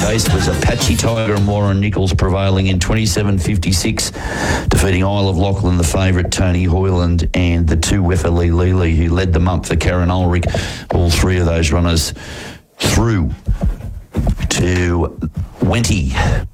race was Apache Tiger and Warren Nichols prevailing in 27.56, defeating Isle of Lachlan, the favourite, Tony Hoyland, and the two Wefali Lili, who led them up for Karen Ulrich. All three of those runners through to Wenty.